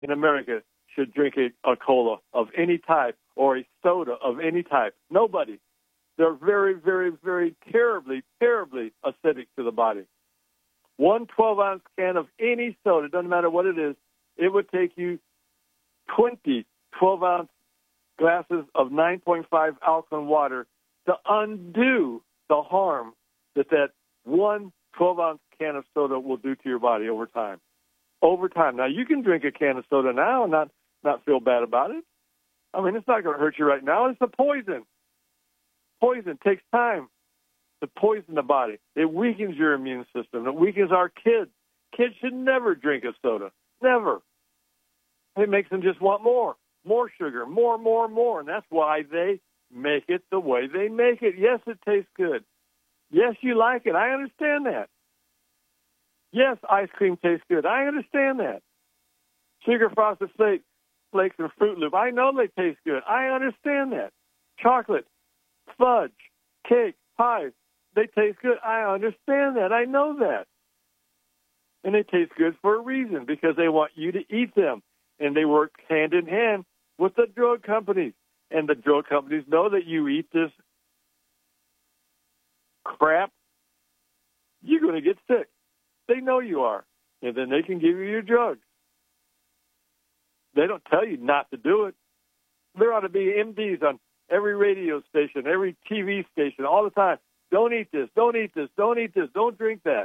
in America should drink a cola of any type or a soda of any type. Nobody. They're very, very, very terribly, terribly acidic to the body. One 12-ounce can of any soda, doesn't matter what it is, it would take you 20 12-ounce glasses of 9.5 alkaline water to undo the harm that one 12-ounce can of soda will do to your body over time. Over time. Now, you can drink a can of soda now and not feel bad about it. I mean, it's not going to hurt you right now. It's a poison. Poison takes time to poison the body. It weakens your immune system. It weakens our kids. Kids should never drink a soda. Never. It makes them just want more sugar, more. And that's why they make it the way they make it. Yes, it tastes good. Yes, you like it. I understand that. Yes, ice cream tastes good. I understand that. Sugar frosted flakes and Fruit Loop. I know they taste good. I understand that. Chocolate, fudge, cake, pies, they taste good. I understand that. I know that. And they taste good for a reason, because they want you to eat them. And they work hand in hand with the drug companies. And the drug companies know that you eat this crap, you're going to get sick. They know you are. And then they can give you your drugs. They don't tell you not to do it. There ought to be MDs on every radio station, every TV station, all the time. Don't eat this, don't eat this, don't eat this, don't drink that.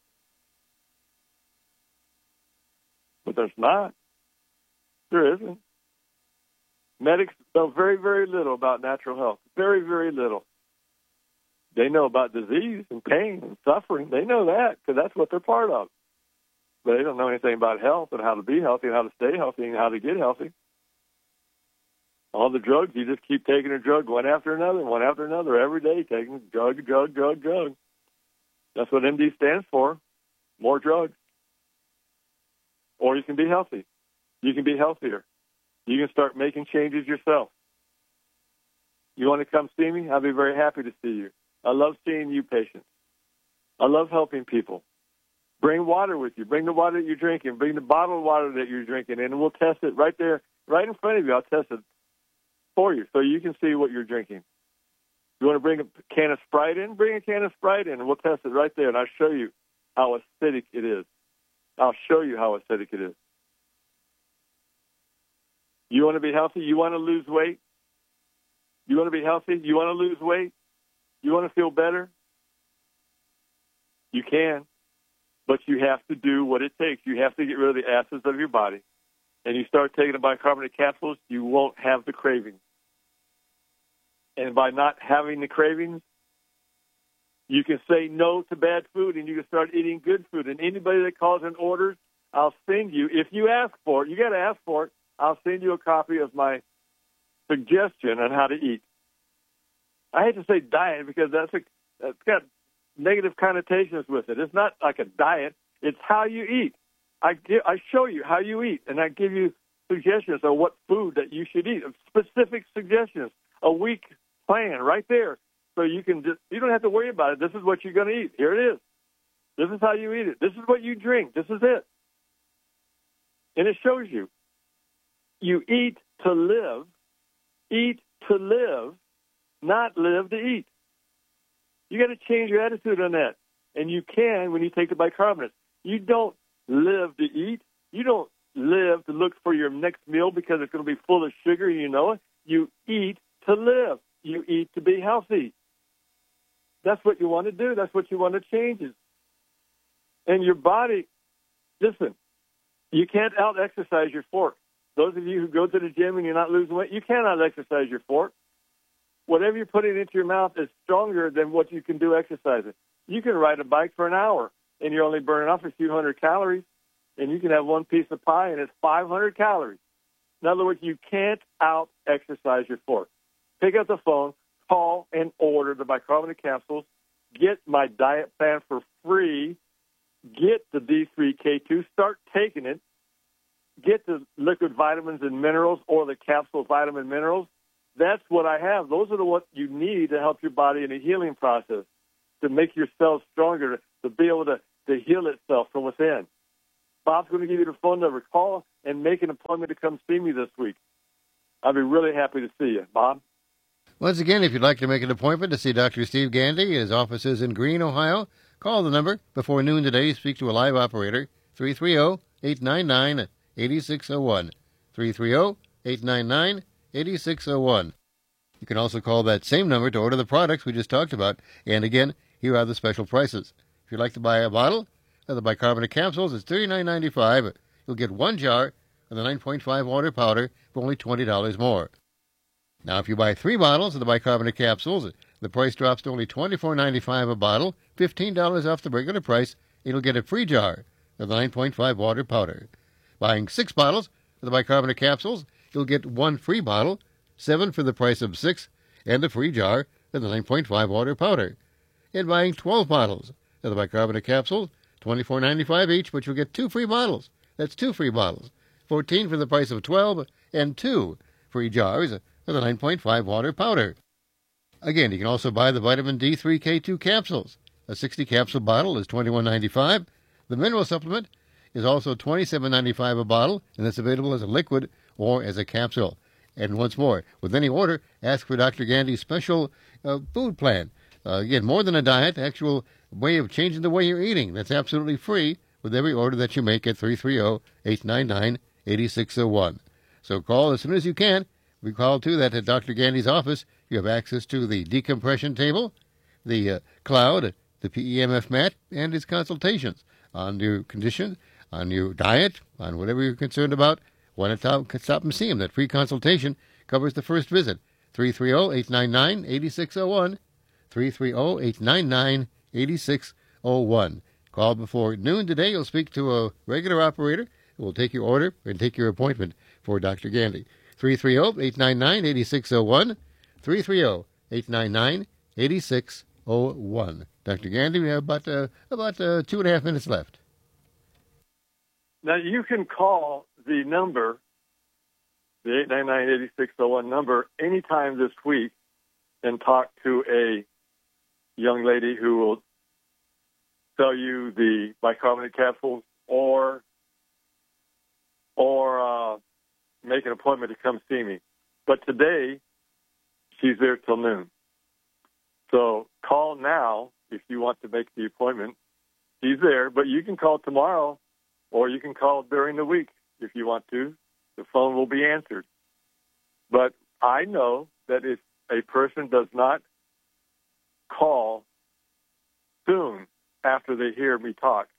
But there's not. There isn't. Medics know very, very little about natural health. Very, very little. They know about disease and pain and suffering. They know that because that's what they're part of. But they don't know anything about health and how to be healthy and how to stay healthy and how to get healthy. All the drugs, you just keep taking a drug one after another, every day, taking drug. That's what MD stands for, more drugs. Or you can be healthy. You can be healthier. You can start making changes yourself. You want to come see me? I'll be very happy to see you. I love seeing you patients. I love helping people. Bring water with you. Bring the water that you're drinking. Bring the bottled water that you're drinking, and we'll test it right there, right in front of you. I'll test it for you so you can see what you're drinking. You want to bring a can of Sprite in? Bring a can of Sprite in, and we'll test it right there, and I'll show you how acidic it is. I'll show you how acidic it is. You want to be healthy? You want to lose weight? You want to be healthy? You want to lose weight? You want to feel better? You can, but you have to do what it takes. You have to get rid of the acids of your body. And you start taking the bicarbonate capsules, you won't have the cravings. And by not having the cravings, you can say no to bad food and you can start eating good food. And anybody that calls and orders, I'll send you, if you ask for it, you got to ask for it, I'll send you a copy of my suggestion on how to eat. I hate to say diet because that's got negative connotations with it. It's not like a diet. It's how you eat. I show you how you eat, and I give you suggestions of what food that you should eat, specific suggestions, a week plan right there. So you don't have to worry about it. This is what you're going to eat. Here it is. This is how you eat it. This is what you drink. This is it. And it shows you. You eat to live, not live to eat. You got to change your attitude on that. And you can when you take the bicarbonates. You don't live to eat. You don't live to look for your next meal because it's going to be full of sugar, you know it. You eat to live. You eat to be healthy. That's what you want to do. That's what you want to change. And your body, listen, you can't out-exercise your fork. Those of you who go to the gym and you're not losing weight, you cannot exercise your fork. Whatever you're putting into your mouth is stronger than what you can do exercising. You can ride a bike for an hour, and you're only burning off a few hundred calories, and you can have one piece of pie, and it's 500 calories. In other words, you can't out-exercise your fork. Pick up the phone, call, and order the bicarbonate capsules. Get my diet plan for free. Get the D3K2. Start taking it. Get the liquid vitamins and minerals or the capsule vitamin minerals. That's what I have. Those are what you need to help your body in a healing process, to make your cells stronger, to be able to heal itself from within. Bob's going to give you the phone number. Call and make an appointment to come see me this week. I'd be really happy to see you. Bob? Once again, if you'd like to make an appointment to see Dr. Steve Gandy, his office is in Greene, Ohio. Call the number before noon today. Speak to a live operator, 330-899-8601. 330-899-8601. You can also call that same number to order the products we just talked about. And again, here are the special prices. If you'd like to buy a bottle of the bicarbonate capsules, it's $39.95. You'll get one jar of the 9.5 water powder for only $20 more. Now, if you buy 3 bottles of the bicarbonate capsules, the price drops to only $24.95 a bottle, $15 off the regular price. You'll get a free jar of the 9.5 water powder. Buying 6 bottles of the bicarbonate capsules, you'll get 1 free bottle, 7 for the price of 6, and a free jar of the 9.5 water powder. And buying 12 bottles of the bicarbonate capsules, $24.95 each, but you'll get 2 free bottles. That's 2 free bottles, 14 for the price of 12, and 2 free jars of the 9.5 water powder. Again, you can also buy the vitamin D3 K2 capsules. A 60-capsule bottle is $21.95. The mineral supplement is also $27.95 a bottle, and it's available as a liquid or as a capsule. And once more, with any order, ask for Dr. Gandy's special food plan. Again, more than a diet, actual way of changing the way you're eating. That's absolutely free with every order that you make at 330-899-8601. So call as soon as you can. We call, too, that at Dr. Gandy's office, you have access to the decompression table, the cloud, the PEMF mat, and his consultations on your condition, on your diet, on whatever you're concerned about. Why not stop and see him? That free consultation covers the first visit. 330-899-8601. 330-899-8601. Call before noon today. You'll speak to a regular operator who will take your order and take your appointment for Dr. Gandy. 330-899-8601. 330-899-8601. Dr. Gandy, we have about 2.5 minutes left. Now, you can call the number, the 899-8601 number, anytime this week and talk to a young lady who will sell you the bicarbonate capsules or make an appointment to come see me. But today, she's there till noon. So call now if you want to make the appointment. She's there, but you can call tomorrow or you can call during the week if you want to. The phone will be answered. But I know that if a person does not call soon after they hear me talk,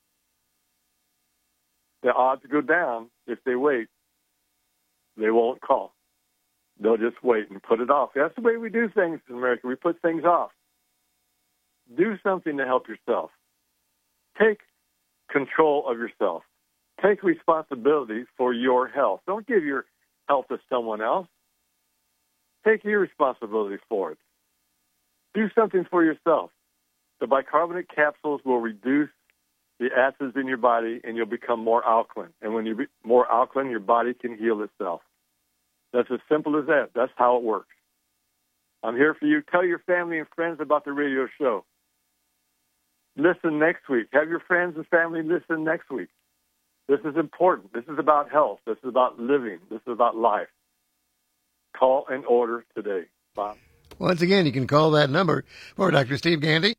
the odds go down if they wait. They won't call. They'll just wait and put it off. That's the way we do things in America. We put things off. Do something to help yourself. Take control of yourself. Take responsibility for your health. Don't give your health to someone else. Take your responsibility for it. Do something for yourself. The bicarbonate capsules will reduce the acids in your body, and you'll become more alkaline. And when you're more alkaline, your body can heal itself. That's as simple as that. That's how it works. I'm here for you. Tell your family and friends about the radio show. Listen next week. Have your friends and family listen next week. This is important. This is about health. This is about living. This is about life. Call and order today. Bob? Once again, you can call that number for Dr. Steve Gandy.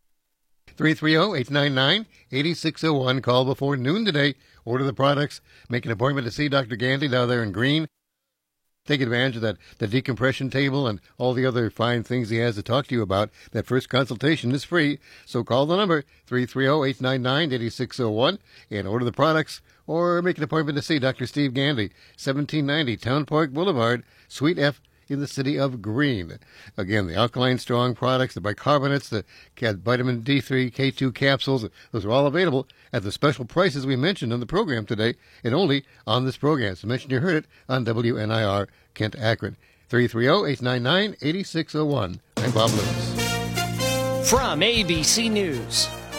330-899-8601. Call before noon today. Order the products. Make an appointment to see Dr. Gandy down there in Greene. Take advantage of the decompression table and all the other fine things he has to talk to you about. That first consultation is free. So call the number, 330-899-8601, and order the products or make an appointment to see Dr. Steve Gandy, 1790 Town Park Boulevard, Suite F, in the city of Greene. Again, the Alkaline Strong products, the bicarbonates, the vitamin D3, K2 capsules, those are all available at the special prices we mentioned on the program today, and only on this program. So mention you heard it on WNIR Kent Akron. 330-899-8601. I'm Bob Lewis. From ABC News,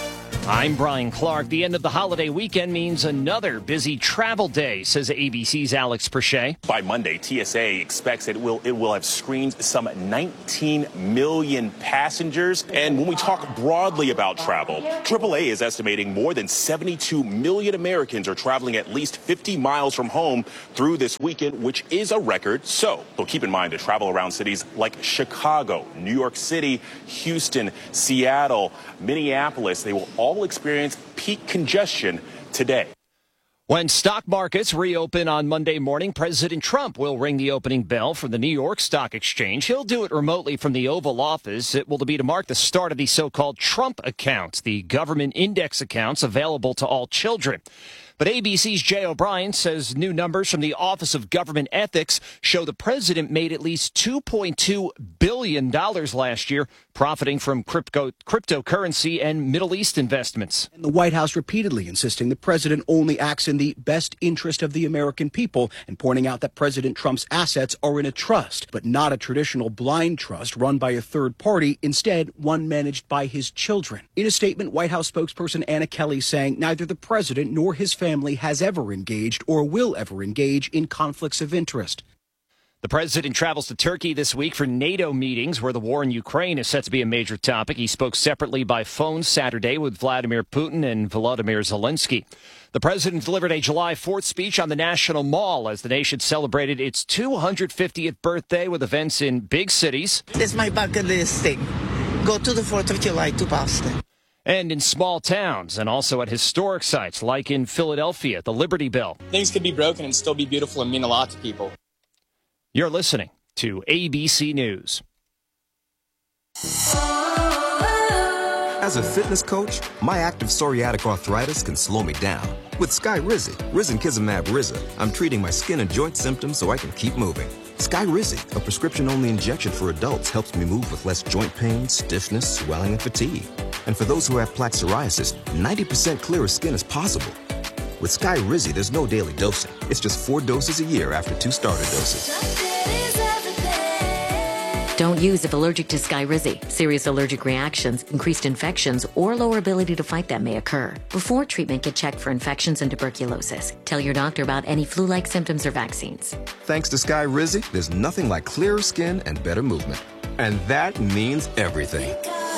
I'm Brian Clark. The end of the holiday weekend means another busy travel day, says ABC's Alex Perche. By Monday, TSA expects it will have screened some 19 million passengers. And when we talk broadly about travel, AAA is estimating more than 72 million Americans are traveling at least 50 miles from home through this weekend, which is a record. So keep in mind to travel around cities like Chicago, New York City, Houston, Seattle, Minneapolis. They will all experience peak congestion today. When stock markets reopen on Monday morning, President Trump will ring the opening bell for the New York Stock Exchange. He'll do it remotely from the Oval Office. It will be to mark the start of the so-called Trump accounts, the government index accounts available to all children. But ABC's Jay O'Brien says new numbers from the Office of Government Ethics show the president made at least $2.2 billion last year, profiting from cryptocurrency and Middle East investments. And the White House repeatedly insisting the president only acts in the best interest of the American people and pointing out that President Trump's assets are in a trust, but not a traditional blind trust run by a third party, instead one managed by his children. In a statement, White House spokesperson Anna Kelly saying neither the president nor his family has ever engaged or will ever engage in conflicts of interest. The president travels to Turkey this week for NATO meetings where the war in Ukraine is set to be a major topic. He spoke separately by phone Saturday with Vladimir Putin and Volodymyr Zelensky. The president delivered a July 4th speech on the National Mall as the nation celebrated its 250th birthday with events in big cities. It's my bucket list thing. Go to the 4th of July to Boston. And in small towns, and also at historic sites like in Philadelphia, the Liberty Bell. Things could be broken and still be beautiful and mean a lot to people. You're listening to ABC News. As a fitness coach, my active psoriatic arthritis can slow me down. With Skyrizi, risankizumab Riza, I'm treating my skin and joint symptoms so I can keep moving. Skyrizi, a prescription-only injection for adults, helps me move with less joint pain, stiffness, swelling, and fatigue. And for those who have plaque psoriasis, 90% clearer skin is possible. With Skyrizi, there's no daily dosing. It's just 4 doses a year after 2 starter doses. Don't use if allergic to Skyrizi. Serious allergic reactions, increased infections, or lower ability to fight them may occur. Before treatment, get checked for infections and tuberculosis. Tell your doctor about any flu-like symptoms or vaccines. Thanks to Skyrizi, there's nothing like clearer skin and better movement. And that means everything.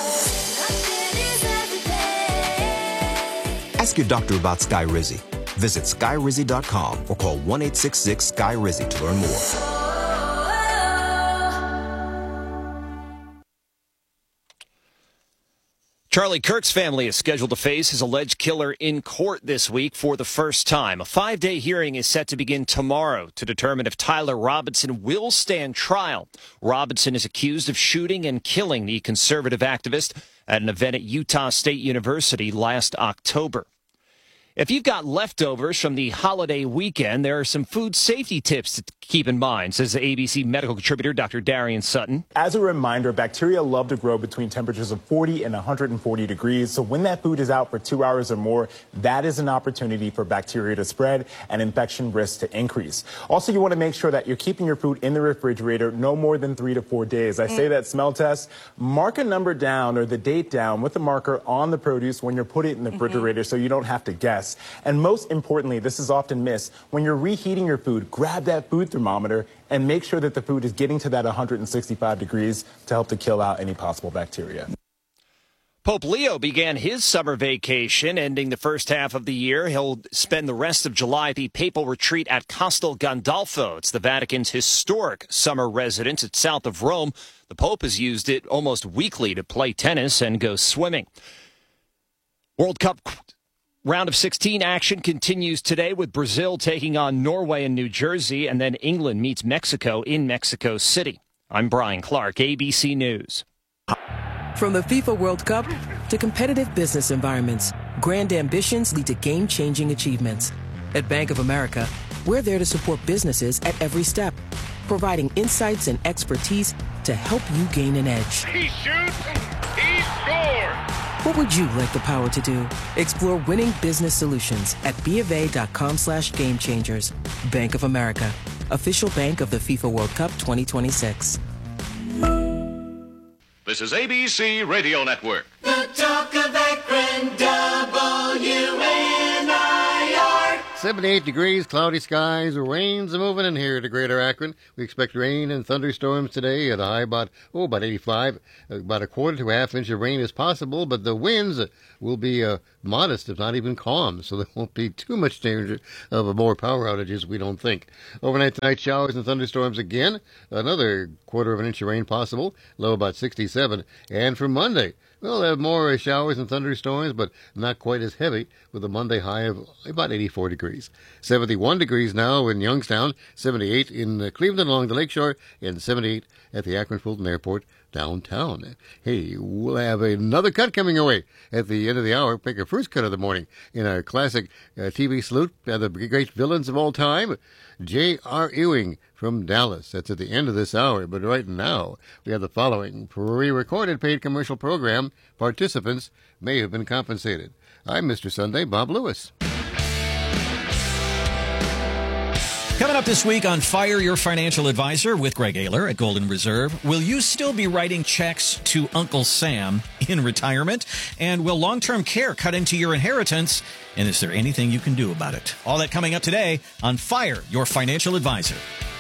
Ask your doctor about Skyrizi. Visit Skyrizi.com or call 1-866-SKY-RIZI to learn more. Charlie Kirk's family is scheduled to face his alleged killer in court this week for the first time. A 5-day hearing is set to begin tomorrow to determine if Tyler Robinson will stand trial. Robinson is accused of shooting and killing the conservative activist at an event at Utah State University last October. If you've got leftovers from the holiday weekend, there are some food safety tips to keep in mind, says the ABC medical contributor Dr. Darian Sutton. As a reminder, bacteria love to grow between temperatures of 40 and 140 degrees. So when that food is out for 2 hours or more, that is an opportunity for bacteria to spread and infection risks to increase. Also, you want to make sure that you're keeping your food in the refrigerator no more than 3 to 4 days. I say that smell test, mark a number down or the date down with the marker on the produce when you're putting it in the refrigerator so you don't have to guess. And most importantly, this is often missed, when you're reheating your food, grab that food thermometer and make sure that the food is getting to that 165 degrees to help to kill out any possible bacteria. Pope Leo began his summer vacation, ending the first half of the year. He'll spend the rest of July at the papal retreat at Castel Gandolfo. It's the Vatican's historic summer residence. It's south of Rome. The Pope has used it almost weekly to play tennis and go swimming. World Cup round of 16 action continues today with Brazil taking on Norway in New Jersey, and then England meets Mexico in Mexico City. I'm Brian Clark, ABC News. From the FIFA World Cup to competitive business environments, grand ambitions lead to game-changing achievements. At Bank of America, we're there to support businesses at every step, providing insights and expertise to help you gain an edge. He shoots, he scores! What would you like the power to do? Explore winning business solutions at BofA.com/gamechangers. Bank of America, official bank of the FIFA World Cup 2026. This is ABC Radio Network. The talk of Akron, 78 degrees, cloudy skies, rain's moving in here to Greater Akron. We expect rain and thunderstorms today at a high about 85. About a quarter to a half inch of rain is possible, but the winds will be modest, if not even calm, so there won't be too much danger of more power outages, we don't think. Overnight tonight, showers and thunderstorms again. Another quarter of an inch of rain possible, low about 67. And for Monday, we'll have more showers and thunderstorms, but not quite as heavy, with a Monday high of about 84 degrees. 71 degrees now in Youngstown, 78 in Cleveland along the lakeshore, and 78 at the Akron-Fulton Airport downtown. Hey, we'll have another cut coming away at the end of the hour. Pick our first cut of the morning in our classic TV salute of the great villains of all time, J.R. Ewing from Dallas. That's at the end of this hour. But right now, we have the following pre-recorded paid commercial program. Participants may have been compensated. I'm Mr. Sunday, Bob Lewis. Coming up this week on Fire Your Financial Advisor with Greg Ayler at Golden Reserve, will you still be writing checks to Uncle Sam in retirement? And will long-term care cut into your inheritance? And is there anything you can do about it? All that coming up today on Fire Your Financial Advisor.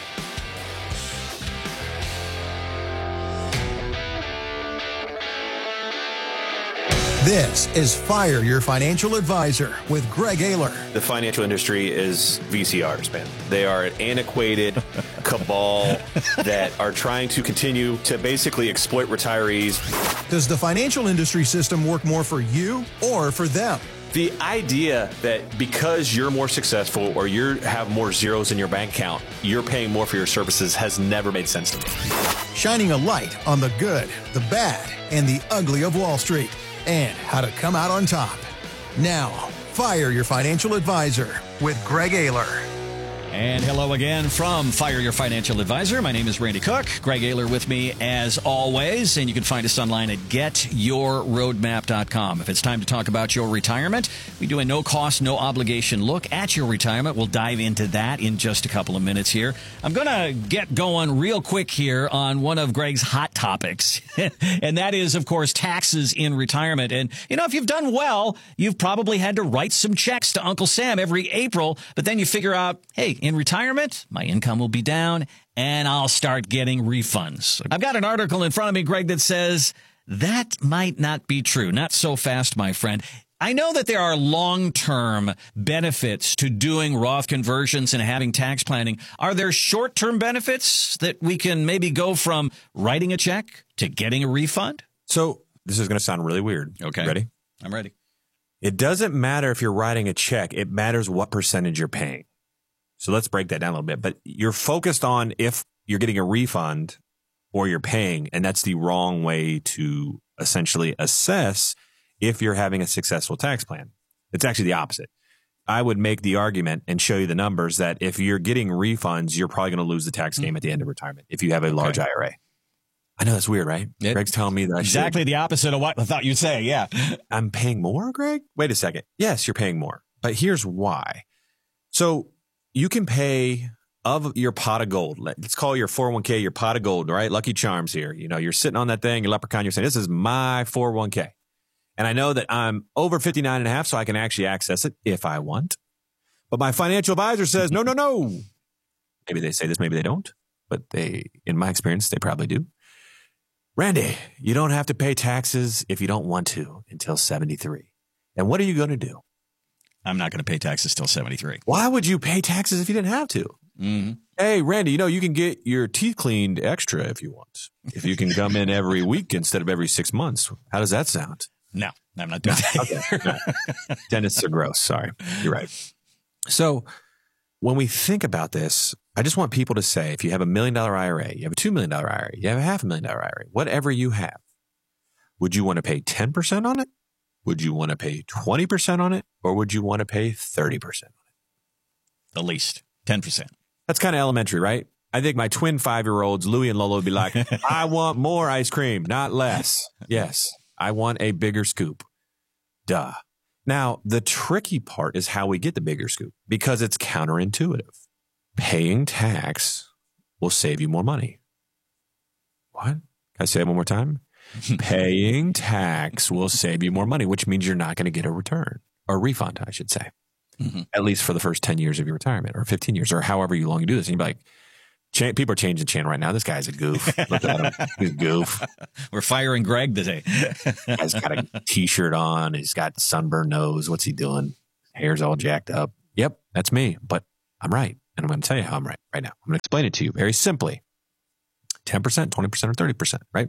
This is Fire Your Financial Advisor with Greg Ayler. The financial industry is VCRs, man. They are an antiquated cabal that are trying to continue to basically exploit retirees. Does the financial industry system work more for you or for them? The idea that because you're more successful or you have more zeros in your bank account, you're paying more for your services has never made sense to me. Shining a light on the good, the bad, and the ugly of Wall Street, and how to come out on top. Now, Fire Your Financial Advisor with Greg Ayler. And hello again from Fire Your Financial Advisor. My name is Randy Cook. Greg Ayler with me as always. And you can find us online at getyourroadmap.com. If it's time to talk about your retirement, we do a no-cost, no-obligation look at your retirement. We'll dive into that in just a couple of minutes here. I'm going to get going real quick here on one of Greg's hot topics. And that is, of course, taxes in retirement. And, you know, if you've done well, you've probably had to write some checks to Uncle Sam every April. But then you figure out, hey, in retirement, my income will be down, and I'll start getting refunds. I've got an article in front of me, Greg, that says that might not be true. Not so fast, my friend. I know that there are long-term benefits to doing Roth conversions and having tax planning. Are there short-term benefits that we can maybe go from writing a check to getting a refund? So this is going to sound really weird. Okay. Ready? I'm ready. It doesn't matter if you're writing a check. It matters what percentage you're paying. So let's break that down a little bit. But you're focused on if you're getting a refund or you're paying, and that's the wrong way to essentially assess if you're having a successful tax plan. It's actually the opposite. I would make the argument and show you the numbers that if you're getting refunds, you're probably going to lose the tax game at the end of retirement if you have a large IRA. I know that's weird, right? Greg's telling me that exactly the opposite of what I thought you'd say. Yeah. I'm paying more, Greg? Wait a second. Yes, you're paying more. But here's why. So you can pay of your pot of gold. Let's call your 401k your pot of gold, right? Lucky Charms here. You know, you're sitting on that thing, your leprechaun, you're saying, this is my 401k. And I know that I'm over 59 and a half, so I can actually access it if I want. But my financial advisor says, no. Maybe they say this, maybe they don't. But in my experience, they probably do. Randy, you don't have to pay taxes if you don't want to until 73. And what are you going to do? I'm not going to pay taxes till 73. Why would you pay taxes if you didn't have to? Mm-hmm. Hey, Randy, you know, you can get your teeth cleaned extra if you want. If you can come in every week instead of every 6 months. How does that sound? No, I'm not doing that. Okay. Dentists are gross. Sorry. You're right. So when we think about this, I just want people to say, if you have $1 million IRA, you have a $2 million IRA, you have a $500,000 IRA, whatever you have, would you want to pay 10% on it? Would you want to pay 20% on it? Or would you want to pay 30% on it? At least 10%. That's kind of elementary, right? I think my twin 5-year-olds, Louie and Lolo, would be like, I want more ice cream, not less. Yes, I want a bigger scoop. Duh. Now, the tricky part is how we get the bigger scoop, because it's counterintuitive. Paying tax will save you more money. What? Can I say it one more time? Paying tax will save you more money, which means you're not going to get a return, or refund, I should say. at least for the first 10 years of your retirement or 15 years or however long you do this. And you'd be like, people are changing the channel right now. This guy's a goof. Look at him. He's a goof. We're firing Greg today. Guy's got a T-shirt on. He's got sunburned nose. What's he doing? Hair's all jacked up. Yep, that's me. But I'm right. And I'm going to tell you how I'm right now. I'm going to explain it to you very simply. 10%, 20%, or 30%, right?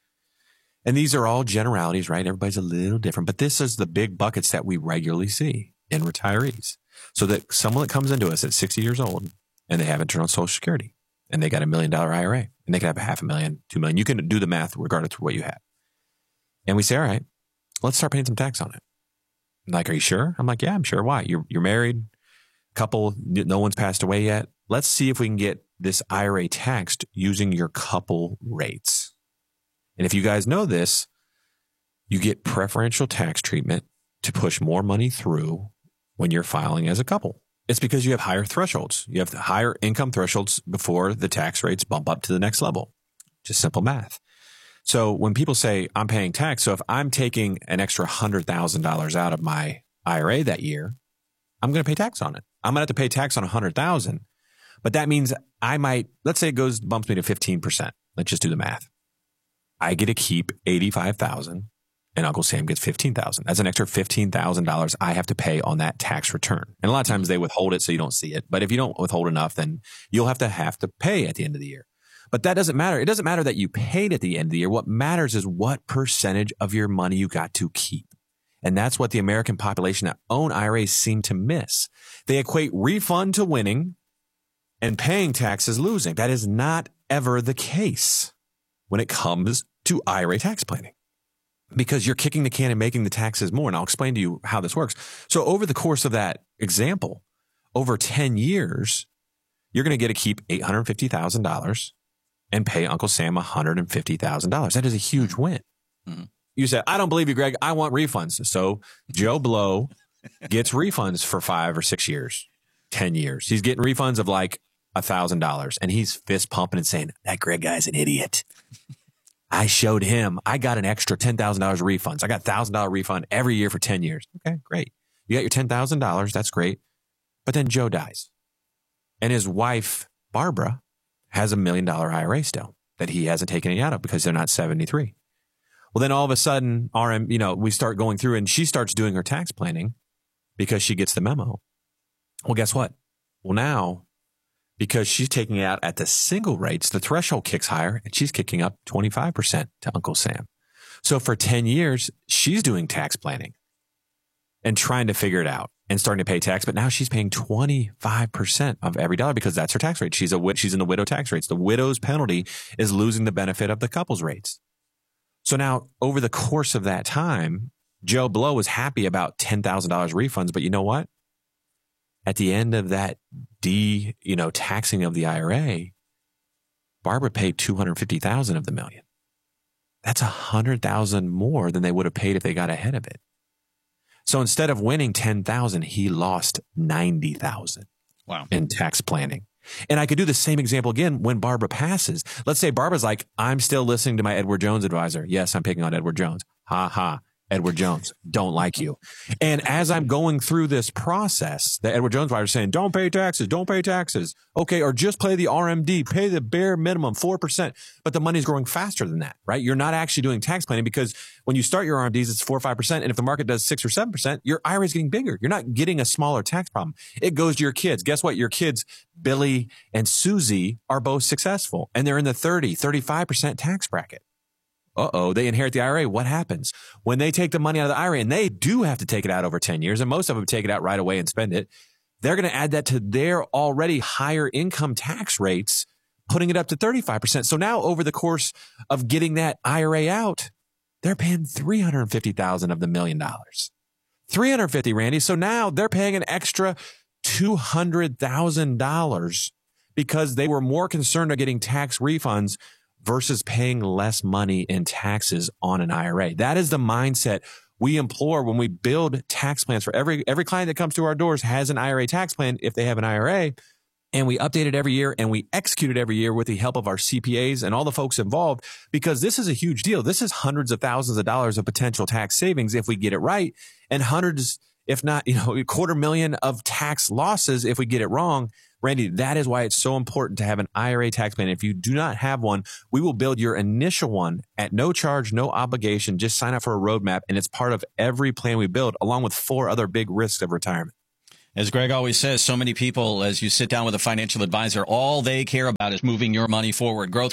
And these are all generalities, right? Everybody's a little different. But this is the big buckets that we regularly see in retirees. So that someone that comes into us at 60 years old and they haven't turned on Social Security, and they got $1 million IRA, and they could have $500,000, $2 million. You can do the math regardless of what you have. And we say, all right, let's start paying some tax on it. Like, are you sure? I'm like, yeah, I'm sure. Why? You're married, couple, no one's passed away yet. Let's see if we can get this IRA taxed using your couple rates. And if you guys know this, you get preferential tax treatment to push more money through when you're filing as a couple. It's because you have higher thresholds. You have the higher income thresholds before the tax rates bump up to the next level. Just simple math. So when people say I'm paying tax, so if I'm taking an extra $100,000 out of my IRA that year, I'm going to pay tax on it. I'm going to have to pay tax on $100,000, but that means I might, let's say it bumps me to 15%. Let's just do the math. I get to keep $85,000 and Uncle Sam gets $15,000. That's an extra $15,000 I have to pay on that tax return. And a lot of times they withhold it so you don't see it. But if you don't withhold enough, then you'll have to pay at the end of the year. But that doesn't matter. It doesn't matter that you paid at the end of the year. What matters is what percentage of your money you got to keep. And that's what the American population that own IRAs seem to miss. They equate refund to winning and paying taxes losing. That is not ever the case when it comes to IRA tax planning, because you're kicking the can and making the taxes more. And I'll explain to you how this works. So over the course of that example, over 10 years, you're going to get to keep $850,000 and pay Uncle Sam $150,000. That is a huge win. Mm-hmm. You said, I don't believe you, Greg. I want refunds. So Joe Blow gets refunds for 5 or 6 years, 10 years. He's getting refunds of like $1,000, and he's fist pumping and saying, that Greg guy's an idiot. I showed him. I got an extra $10,000 refunds. I got $1,000 refund every year for 10 years. Okay, great. You got your $10,000. That's great. But then Joe dies. And his wife, Barbara, has $1 million IRA still that he hasn't taken any out of because they're not 73. Well, then all of a sudden, we start going through and she starts doing her tax planning because she gets the memo. Well, guess what? Well, now, because she's taking it out at the single rates, the threshold kicks higher and she's kicking up 25% to Uncle Sam. So for 10 years, she's doing tax planning and trying to figure it out and starting to pay tax. But now she's paying 25% of every dollar because that's her tax rate. She's in the widow tax rates. The widow's penalty is losing the benefit of the couple's rates. So now over the course of that time, Joe Blow was happy about $10,000 refunds. But you know what? At the end of that taxing of the IRA, Barbara paid $250,000 of the $1 million. That's $100,000 more than they would have paid if they got ahead of it. So instead of winning $10,000, he lost $90,000. Wow. In tax planning. And I could do the same example again when Barbara passes. Let's say Barbara's like, I'm still listening to my Edward Jones advisor. Yes, I'm picking on Edward Jones. Ha ha. Edward Jones, don't like you. And as I'm going through this process, the Edward Jones advisor is saying, don't pay taxes, don't pay taxes. Okay, or just pay the RMD, pay the bare minimum, 4%. But the money's growing faster than that, right? You're not actually doing tax planning because when you start your RMDs, it's 4 or 5%. And if the market does 6 or 7%, your IRA is getting bigger. You're not getting a smaller tax problem. It goes to your kids. Guess what? Your kids, Billy and Susie, are both successful. And they're in the 35% tax bracket. They inherit the IRA. What happens? When they take the money out of the IRA, and they do have to take it out over 10 years, and most of them take it out right away and spend it, they're going to add that to their already higher income tax rates, putting it up to 35%. So now over the course of getting that IRA out, they're paying $350,000 of the $1 million. $350,000, Randy. So now they're paying an extra $200,000 because they were more concerned about getting tax refunds versus paying less money in taxes on an IRA. That is the mindset we implore when we build tax plans for every client that comes to our doors has an IRA tax plan if they have an IRA, and we update it every year and we execute it every year with the help of our CPAs and all the folks involved, because this is a huge deal. This is hundreds of thousands of dollars of potential tax savings if we get it right, and hundreds, if not, $250,000 of tax losses if we get it wrong. Randy, that is why it's so important to have an IRA tax plan. If you do not have one, we will build your initial one at no charge, no obligation. Just sign up for a roadmap, and it's part of every plan we build, along with 4 other big risks of retirement. As Greg always says, so many people, as you sit down with a financial advisor, all they care about is moving your money forward. Growth.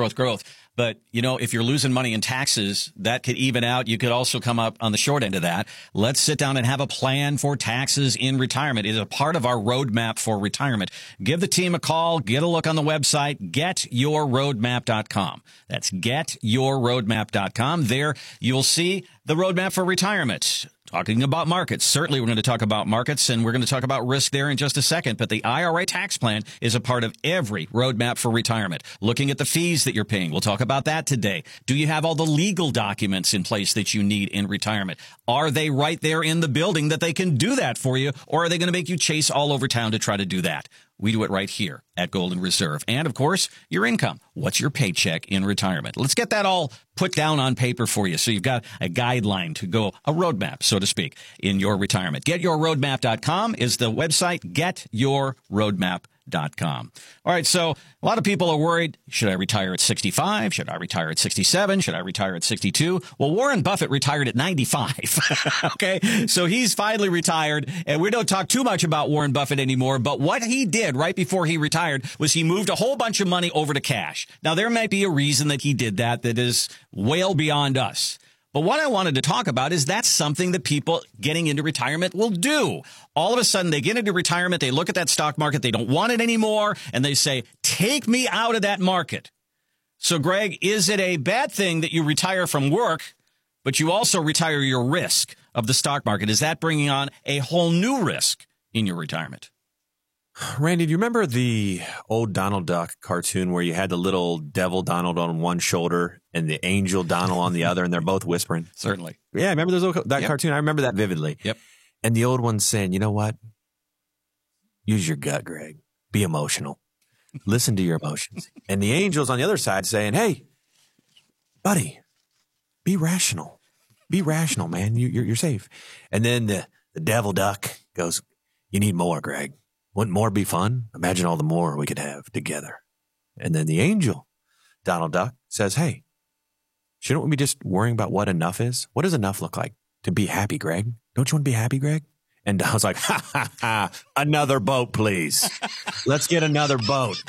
But, if you're losing money in taxes, that could even out. You could also come up on the short end of that. Let's sit down and have a plan for taxes in retirement. It is a part of our roadmap for retirement. Give the team a call. Get a look on the website, getyourroadmap.com. That's getyourroadmap.com. There you'll see the roadmap for retirement. Talking about markets. Certainly we're going to talk about markets, and we're going to talk about risk there in just a second. But the IRA tax plan is a part of every roadmap for retirement. Looking at the fees that you're paying. We'll talk about that today. Do you have all the legal documents in place that you need in retirement? Are they right there in the building that they can do that for you? Or are they going to make you chase all over town to try to do that? We do it right here at Golden Reserve. And, of course, your income. What's your paycheck in retirement? Let's get that all put down on paper for you so you've got a guideline to go, a roadmap, so to speak, in your retirement. GetYourRoadmap.com is the website, GetYourRoadmap.com. All right, so a lot of people are worried, should I retire at 65? Should I retire at 67? Should I retire at 62? Well, Warren Buffett retired at 95. Okay, so he's finally retired, and we don't talk too much about Warren Buffett anymore, but what he did right before he retired was he moved a whole bunch of money over to cash. Now, there might be a reason that he did that is well beyond us. But what I wanted to talk about is that's something that people getting into retirement will do. All of a sudden, they get into retirement, they look at that stock market, they don't want it anymore, and they say, take me out of that market. So, Greg, is it a bad thing that you retire from work, but you also retire your risk of the stock market? Is that bringing on a whole new risk in your retirement? Randy, do you remember the old Donald Duck cartoon where you had the little devil Donald on one shoulder and the angel Donald on the other, and they're both whispering? Certainly. Yeah, I remember that cartoon. I remember that vividly. Yep. And the old one's saying, you know what? Use your gut, Greg. Be emotional. Listen to your emotions. And the angel's on the other side saying, hey, buddy, be rational. Be rational, man. You're safe. And then the devil duck goes, you need more, Greg. Wouldn't more be fun? Imagine all the more we could have together. And then the angel, Donald Duck, says, hey, shouldn't we be just worrying about what enough is? What does enough look like? To be happy, Greg. Don't you want to be happy, Greg? And I was like, another boat, please. Let's get another boat.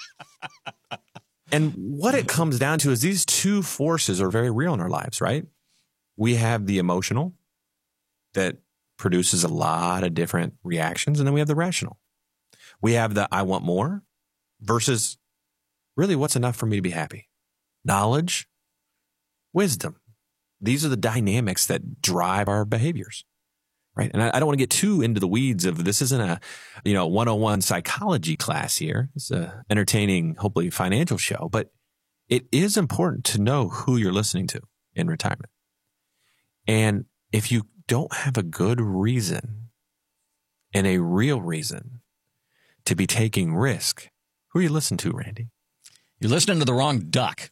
And what it comes down to is these two forces are very real in our lives, right? We have the emotional that produces a lot of different reactions, and then we have the rational. We have the I want more versus really what's enough for me to be happy. Knowledge, wisdom. These are the dynamics that drive our behaviors, right? And I don't want to get too into the weeds of this. Isn't a 101 psychology class here. It's a entertaining, hopefully financial show, but it is important to know who you're listening to in retirement. And if you don't have a good reason and a real reason to be taking risk, who are you listening to, Randy? You're listening to the wrong duck.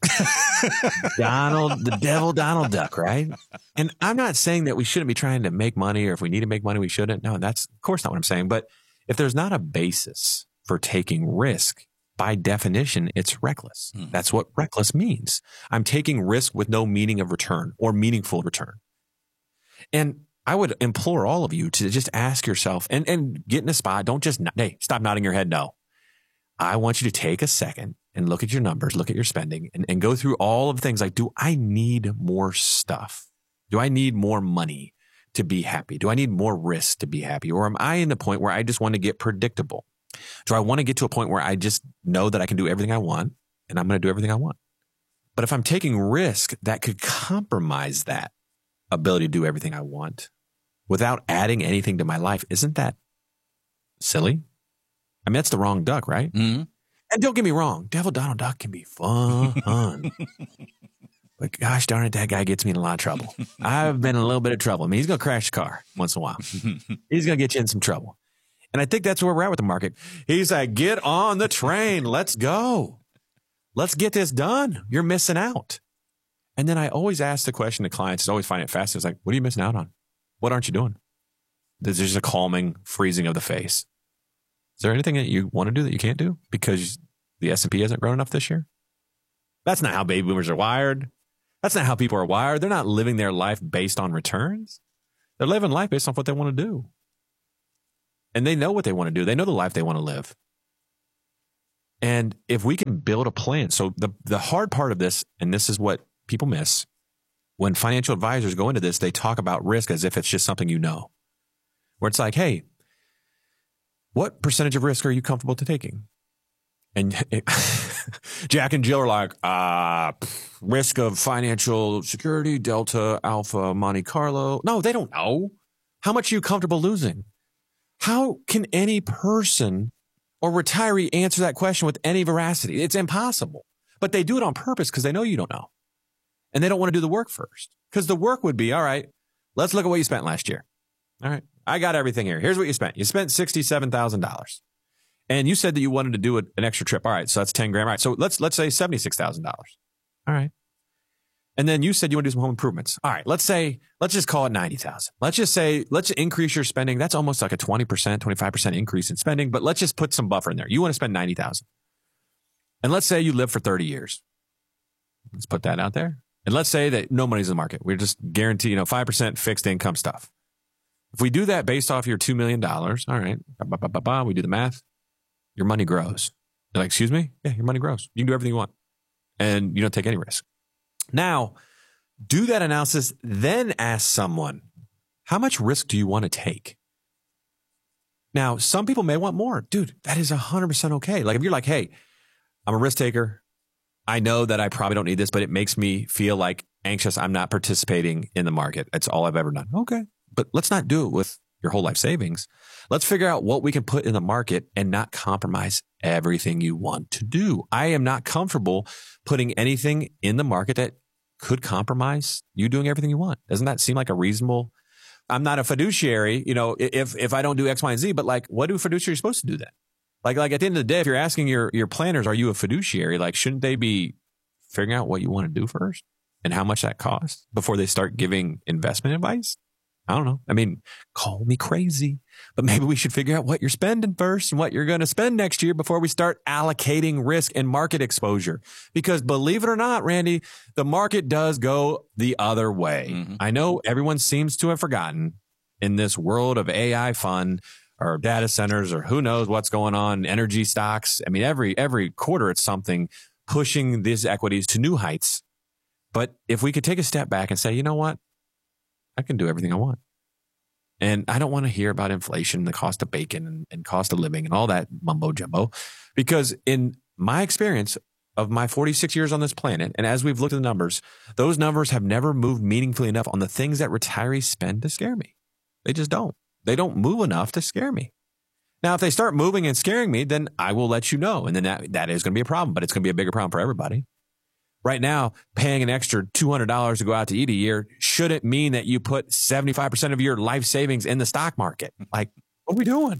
The devil Donald Duck, right? And I'm not saying that we shouldn't be trying to make money, or if we need to make money, we shouldn't. No, that's of course not what I'm saying. But if there's not a basis for taking risk, by definition, it's reckless. That's what reckless means. I'm taking risk with no meaning of return or meaningful return. And I would implore all of you to just ask yourself and get in a spot. Don't just, hey, stop nodding your head. No. I want you to take a second and look at your numbers, look at your spending, and go through all of the things like, do I need more stuff? Do I need more money to be happy? Do I need more risk to be happy? Or am I in the point where I just want to get predictable? Do I want to get to a point where I just know that I can do everything I want and I'm going to do everything I want? But if I'm taking risk, that could compromise that ability to do everything I want without adding anything to my life. Isn't that silly? I mean, that's the wrong duck, right? Mm-hmm. And don't get me wrong, Devil Donald Duck can be fun. But gosh darn it, that guy gets me in a lot of trouble. I've been in a little bit of trouble. I mean, he's going to crash the car once in a while. He's going to get you in some trouble. And I think that's where we're at with the market. He's like, get on the train. Let's go. Let's get this done. You're missing out. And then I always ask the question to clients, I always find it fascinating. It's like, what are you missing out on? What aren't you doing? there's just a calming freezing of the face. Is there anything that you want to do that you can't do because the S&P hasn't grown enough this year? That's not how baby boomers are wired. That's not how people are wired. They're not living their life based on returns. They're living life based on what they want to do. And they know what they want to do. They know the life they want to live. And if we can build a plan, so the hard part of this, and this is what people miss, when financial advisors go into this, they talk about risk as if it's just something you know. Where it's like, hey, what percentage of risk are you comfortable to taking? And Jack and Jill are like, risk of financial security, Delta, Alpha, Monte Carlo. No, they don't know. How much are you comfortable losing? How can any person or retiree answer that question with any veracity? It's impossible. But they do it on purpose because they know you don't know. And they don't want to do the work first. Because the work would be, all right, let's look at what you spent last year. All right, I got everything here. Here's what you spent. You spent $67,000. And you said that you wanted to do an extra trip. All right, so that's 10 grand. All right, so let's say $76,000. All right. And then you said you want to do some home improvements. All right, let's just call it $90,000. Let's increase your spending. That's almost like a 20%, 25% increase in spending, but let's just put some buffer in there. You want to spend $90,000. And let's say you live for 30 years. Let's put that out there. And let's say that no money's in the market. We're just guaranteed, 5% fixed income stuff. If we do that based off your $2 million, all right, we do the math, your money grows. You're like, excuse me? Yeah, your money grows. You can do everything you want. And you don't take any risk. Now, do that analysis, then ask someone, how much risk do you want to take? Now, some people may want more. Dude, that is 100% okay. Like if you're like, hey, I'm a risk taker. I know that I probably don't need this, but it makes me feel like anxious. I'm not participating in the market. That's all I've ever done. Okay. But let's not do it with your whole life savings. Let's figure out what we can put in the market and not compromise everything you want to do. I am not comfortable putting anything in the market that could compromise you doing everything you want. Doesn't that seem like a reasonable? I'm not a fiduciary, if I don't do X, Y, and Z, but like, what do fiduciaries supposed to do then? Like at the end of the day, if you're asking your planners, are you a fiduciary? Like, shouldn't they be figuring out what you want to do first and how much that costs before they start giving investment advice? I don't know. I mean, call me crazy, but maybe we should figure out what you're spending first and what you're going to spend next year before we start allocating risk and market exposure. Because believe it or not, Randy, the market does go the other way. Mm-hmm. I know everyone seems to have forgotten in this world of AI fund or data centers or who knows what's going on, energy stocks. I mean, every quarter it's something pushing these equities to new heights. But if we could take a step back and say, you know what? I can do everything I want. And I don't want to hear about inflation, the cost of bacon and cost of living and all that mumbo jumbo. Because in my experience of my 46 years on this planet, and as we've looked at the numbers, those numbers have never moved meaningfully enough on the things that retirees spend to scare me. They just don't. They don't move enough to scare me. Now, if they start moving and scaring me, then I will let you know. And then that is going to be a problem, but it's going to be a bigger problem for everybody. Right now, paying an extra $200 to go out to eat a year shouldn't mean that you put 75% of your life savings in the stock market. Like, what are we doing?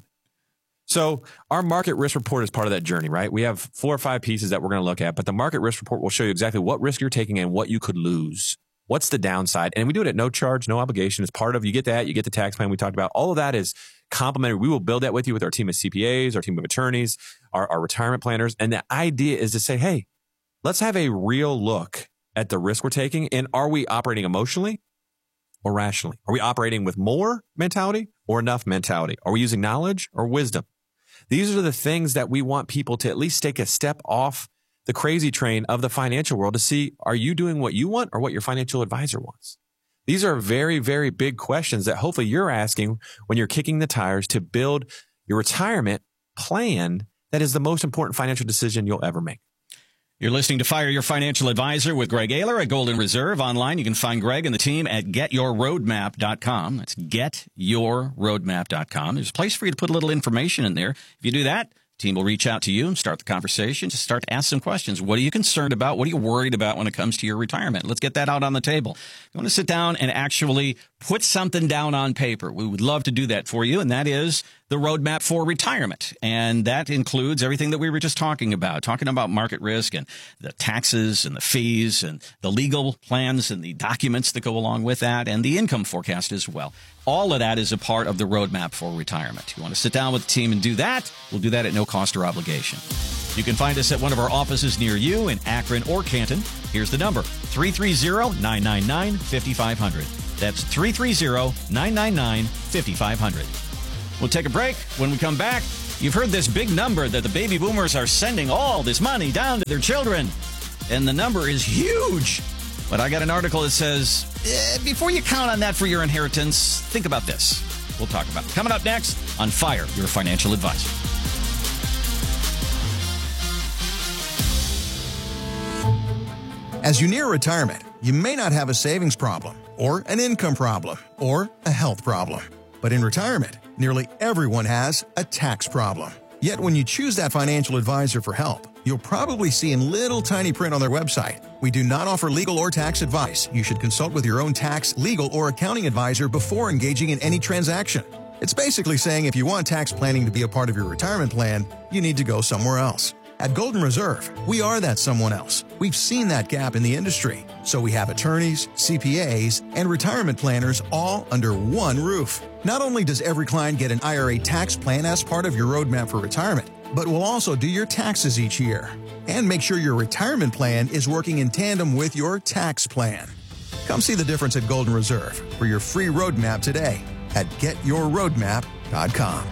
So our market risk report is part of that journey, right? We have 4 or 5 pieces that we're going to look at, but the market risk report will show you exactly what risk you're taking and what you could lose. What's the downside? And we do it at no charge, no obligation. It's part of, you get that, you get the tax plan we talked about. All of that is complimentary. We will build that with you with our team of CPAs, our team of attorneys, our retirement planners. And the idea is to say, hey, let's have a real look at the risk we're taking. And are we operating emotionally or rationally? Are we operating with more mentality or enough mentality? Are we using knowledge or wisdom? These are the things that we want people to at least take a step off the crazy train of the financial world to see, are you doing what you want or what your financial advisor wants? These are very, very big questions that hopefully you're asking when you're kicking the tires to build your retirement plan that is the most important financial decision you'll ever make. You're listening to Fire Your Financial Advisor with Greg Ayler at Golden Reserve. Online, you can find Greg and the team at getyourroadmap.com. That's getyourroadmap.com. There's a place for you to put a little information in there. If you do that, the team will reach out to you and start the conversation. Just start to ask some questions. What are you concerned about? What are you worried about when it comes to your retirement? Let's get that out on the table. You want to sit down and actually put something down on paper. We would love to do that for you, and that is the roadmap for retirement. And that includes everything that we were just talking about market risk and the taxes and the fees and the legal plans and the documents that go along with that and the income forecast as well. All of that is a part of the roadmap for retirement. You want to sit down with the team and do that? We'll do that at no cost or obligation. You can find us at one of our offices near you in Akron or Canton. Here's the number, 330-999-5500. That's 330-999-5500. We'll take a break. When we come back, you've heard this big number that the baby boomers are sending all this money down to their children. And the number is huge. But I got an article that says, before you count on that for your inheritance, think about this. We'll talk about it. Coming up next on Fire Your Financial Advisor. As you near retirement, you may not have a savings problem, or an income problem, or a health problem. But in retirement, nearly everyone has a tax problem. Yet when you choose that financial advisor for help, you'll probably see in little tiny print on their website, "We do not offer legal or tax advice. You should consult with your own tax, legal, or accounting advisor before engaging in any transaction." It's basically saying if you want tax planning to be a part of your retirement plan, you need to go somewhere else. At Golden Reserve, we are that someone else. We've seen that gap in the industry. So we have attorneys, CPAs, and retirement planners all under one roof. Not only does every client get an IRA tax plan as part of your roadmap for retirement, but we'll also do your taxes each year and make sure your retirement plan is working in tandem with your tax plan. Come see the difference at Golden Reserve for your free roadmap today at getyourroadmap.com.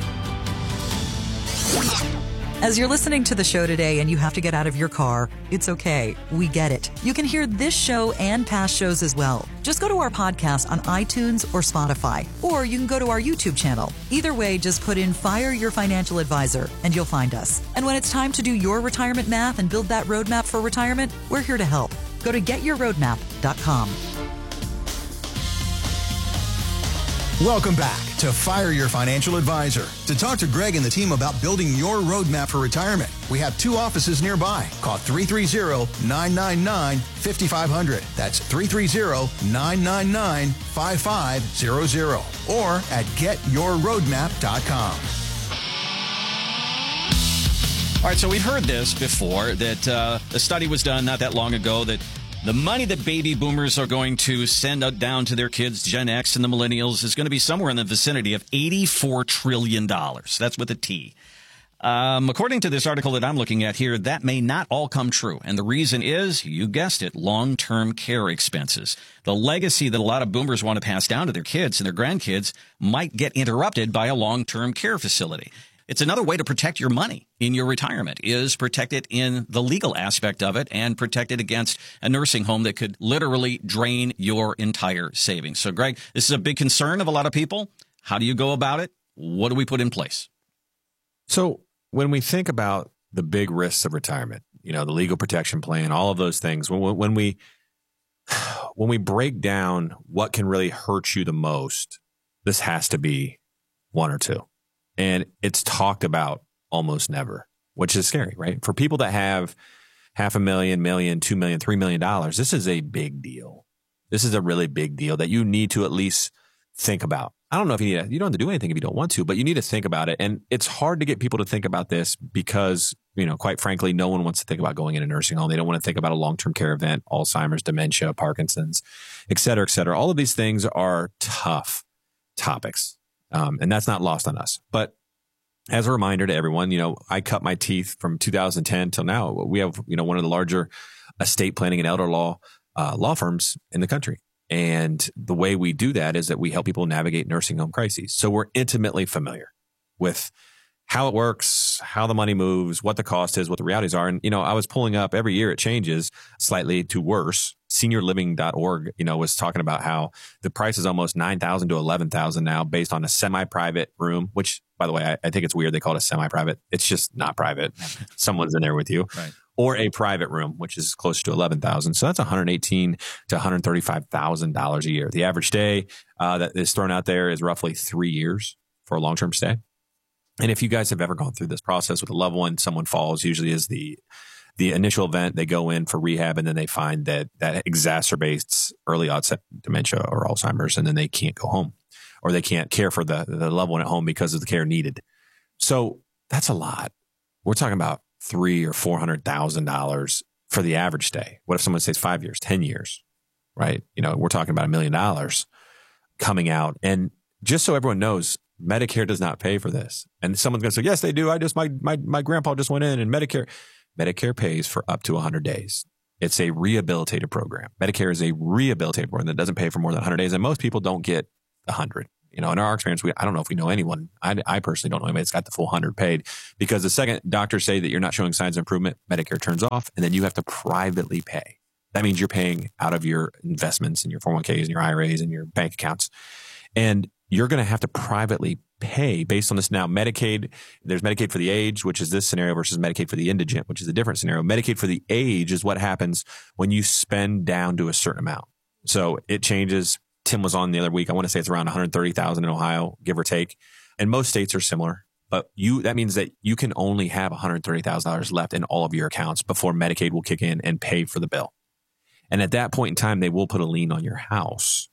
As you're listening to the show today and you have to get out of your car, it's okay. We get it. You can hear this show and past shows as well. Just go to our podcast on iTunes or Spotify, or you can go to our YouTube channel. Either way, just put in Fire Your Financial Advisor and you'll find us. And when it's time to do your retirement math and build that roadmap for retirement, we're here to help. Go to getyourroadmap.com. Welcome back to Fire Your Financial Advisor. To talk to Greg and the team about building your roadmap for retirement, we have two offices nearby. Call 330-999-5500. That's 330-999-5500. Or at getyourroadmap.com. All right, so we've heard this before, that a study was done not that long ago that the money that baby boomers are going to send down to their kids, Gen X and the millennials, is going to be somewhere in the vicinity of $84 trillion. That's with a T. According to this article that I'm looking at here, that may not all come true. And the reason is, you guessed it, long-term care expenses. The legacy that a lot of boomers want to pass down to their kids and their grandkids might get interrupted by a long-term care facility. It's another way to protect your money in your retirement, is protect it in the legal aspect of it and protect it against a nursing home that could literally drain your entire savings. So, Greg, this is a big concern of a lot of people. How do you go about it? What do we put in place? So when we think about the big risks of retirement, you know, the legal protection plan, all of those things, when we break down what can really hurt you the most, this has to be one or two. And it's talked about almost never, which is scary, right? For people that have $500,000, $1 million, $2 million, $3 million, this is a big deal. This is a really big deal that you need to at least think about. I don't know if you don't have to do anything if you don't want to, but you need to think about it. And it's hard to get people to think about this because, you know, quite frankly, no one wants to think about going in a nursing home. They don't want to think about a long-term care event, Alzheimer's, dementia, Parkinson's, et cetera, et cetera. All of these things are tough topics. And that's not lost on us. But as a reminder to everyone, you know, I cut my teeth from 2010 till now. We have, you know, one of the larger estate planning and elder law firms in the country. And the way we do that is that we help people navigate nursing home crises. So we're intimately familiar with how it works, how the money moves, what the cost is, what the realities are. And, you know, I was pulling up every year, it changes slightly to worse. Seniorliving.org, you know, was talking about how the price is almost $9,000 to $11,000 now based on a semi-private room, which, by the way, I think it's weird they call it a semi-private. It's just not private. Someone's in there with you. Right. Or a private room, which is closer to $11,000. So that's $118,000 to $135,000 a year. The average stay that is thrown out there is roughly 3 years for a long-term stay. And if you guys have ever gone through this process with a loved one, someone falls, usually is the the initial event, they go in for rehab, and then they find that exacerbates early onset dementia or Alzheimer's, and then they can't go home, or they can't care for the loved one at home because of the care needed. So that's a lot. We're talking about $300,000 or $400,000 for the average stay. What if someone stays 5 years, 10 years, right? We're talking about $1 million coming out. And just so everyone knows, Medicare does not pay for this. And someone's going to say, yes, they do. My grandpa just went in and Medicare pays for up to 100 days. It's a rehabilitative program. Medicare is a rehabilitative program that doesn't pay for more than 100 days. And most people don't get 100. In our experience, I don't know if we know anyone. I personally don't know anybody that's got the full 100 paid, because the second doctors say that you're not showing signs of improvement, Medicare turns off, and then you have to privately pay. That means you're paying out of your investments and your 401ks and your IRAs and your bank accounts. And you're going to have to privately pay based on this. Now, Medicaid, there's Medicaid for the age, which is this scenario, versus Medicaid for the indigent, which is a different scenario. Medicaid for the age is what happens when you spend down to a certain amount. So it changes. Tim was on the other week. I want to say it's around $130,000 in Ohio, give or take. And most states are similar. But that means that you can only have $130,000 left in all of your accounts before Medicaid will kick in and pay for the bill. And at that point in time, they will put a lien on your house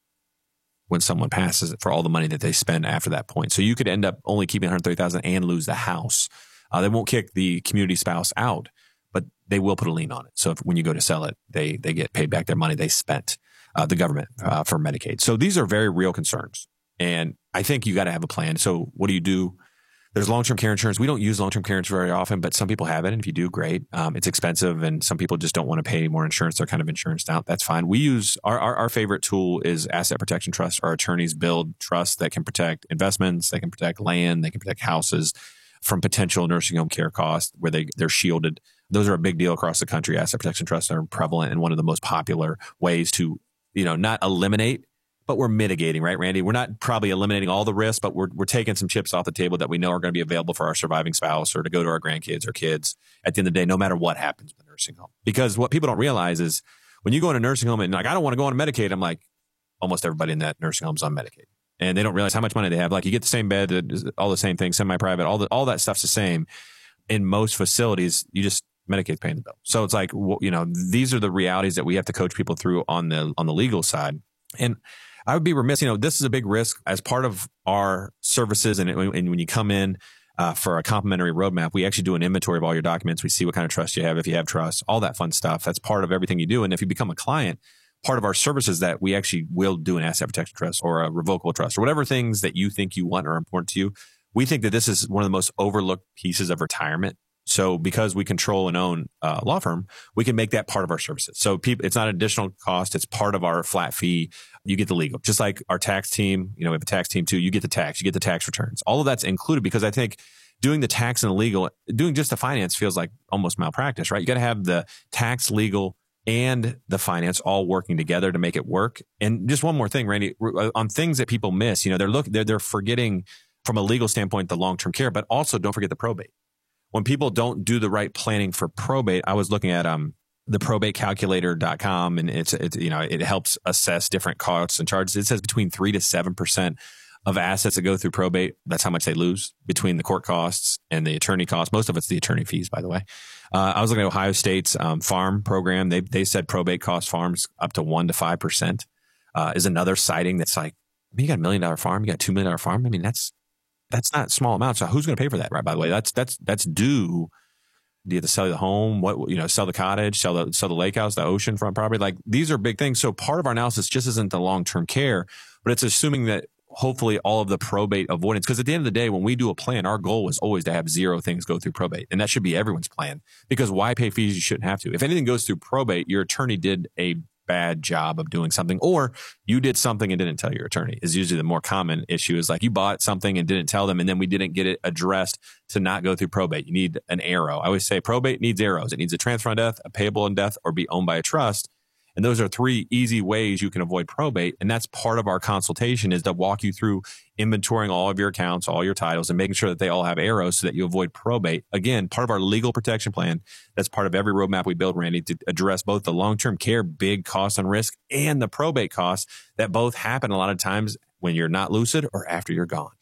when someone passes it for all the money that they spend after that point. So you could end up only keeping $130,000 and lose the house. They won't kick the community spouse out, but they will put a lien on it. So when you go to sell it, they get paid back their money they spent, the government, for Medicaid. So these are very real concerns. And I think you got to have a plan. So what do? There's long-term care insurance. We don't use long-term care insurance very often, but some people have it. And if you do, great. It's expensive, and some people just don't want to pay more insurance. They're kind of insurance out. That's fine. We use our favorite tool is Asset Protection Trust. Our attorneys build trusts that can protect investments, they can protect land, they can protect houses from potential nursing home care costs where they're shielded. Those are a big deal across the country. Asset Protection Trusts are prevalent and one of the most popular ways to, not eliminate, but we're mitigating, right, Randy? We're not probably eliminating all the risks, but we're taking some chips off the table that we know are going to be available for our surviving spouse or to go to our grandkids or kids at the end of the day, no matter what happens in the nursing home. Because what people don't realize is when you go in a nursing home and I don't want to go on Medicaid, I'm like, almost everybody in that nursing home is on Medicaid. And they don't realize how much money they have. Like, you get the same bed, all the same things, semi-private, all that stuff's the same. In most facilities, you just Medicaid's paying the bill. So it's like, these are the realities that we have to coach people through on the legal side. And I would be remiss, this is a big risk as part of our services. And when you come in for a complimentary roadmap, we actually do an inventory of all your documents. We see what kind of trust you have, if you have trust, all that fun stuff. That's part of everything you do. And if you become a client, part of our services that we actually will do an asset protection trust or a revocable trust or whatever things that you think you want are important to you. We think that this is one of the most overlooked pieces of retirement. So because we control and own a law firm, we can make that part of our services. So it's not an additional cost. It's part of our flat fee. You get the legal, just like our tax team. We have a tax team too. You get the tax returns. All of that's included, because I think doing the tax and the legal, doing just the finance feels like almost malpractice, right? You got to have the tax, legal, and the finance all working together to make it work. And just one more thing, Randy, on things that people miss, they're forgetting from a legal standpoint, the long-term care, but also don't forget the probate. When people don't do the right planning for probate, I was looking at the probatecalculator.com, and it helps assess different costs and charges. It says between 3 to 7% of assets that go through probate, that's how much they lose between the court costs and the attorney costs. Most of it's the attorney fees, by the way. I was looking at Ohio State's farm program. They said probate costs farms up to 1 to 5%. Is another citing that's like, you got $1 million farm, you got $2 million farm. I mean, that's not small amounts. So who's going to pay for that, right? By the way, that's due. Do you have to sell the home? Sell the cottage, sell the lake house, the oceanfront property? Like, these are big things. So part of our analysis just isn't the long-term care, but it's assuming that hopefully all of the probate avoidance, because at the end of the day, when we do a plan, our goal is always to have 0 things go through probate. And that should be everyone's plan, because why pay fees you shouldn't have to? If anything goes through probate, your attorney did a bad job of doing something, or you did something and didn't tell your attorney. Is usually the more common issue. Is like, you bought something and didn't tell them, and then we didn't get it addressed to not go through probate. You need an arrow. I always say probate needs arrows. It needs a transfer on death, a payable on death, or be owned by a trust. And those are 3 easy ways you can avoid probate. And that's part of our consultation, is to walk you through inventorying all of your accounts, all your titles, and making sure that they all have arrows so that you avoid probate. Again, part of our legal protection plan. That's part of every roadmap we build, Randy, to address both the long-term care, big costs and risk, and the probate costs that both happen a lot of times when you're not lucid or after you're gone.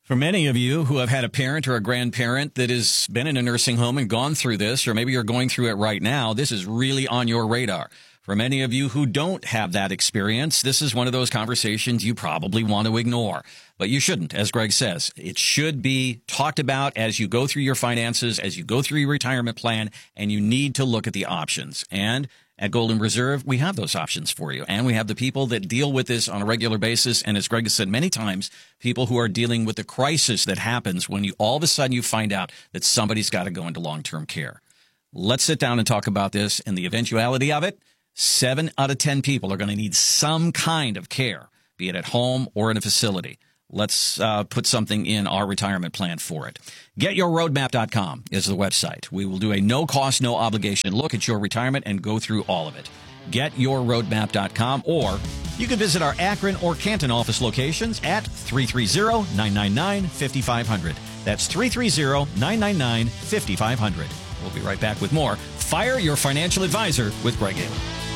For many of you who have had a parent or a grandparent that has been in a nursing home and gone through this, or maybe you're going through it right now, this is really on your radar. For many of you who don't have that experience, this is one of those conversations you probably want to ignore. But you shouldn't, as Greg says. It should be talked about as you go through your finances, as you go through your retirement plan, and you need to look at the options. And at Golden Reserve, we have those options for you. And we have the people that deal with this on a regular basis. And as Greg has said many times, people who are dealing with the crisis that happens when you all of a sudden you find out that somebody's got to go into long-term care. Let's sit down and talk about this and the eventuality of it. 7 out of 10 people are going to need some kind of care, be it at home or in a facility. Let's put something in our retirement plan for it. GetYourRoadmap.com is the website. We will do a no-cost, no-obligation look at your retirement and go through all of it. GetYourRoadmap.com, or you can visit our Akron or Canton office locations at 330-999-5500. That's 330-999-5500. We'll be right back with more Fire Your Financial Advisor with Greg Ahley.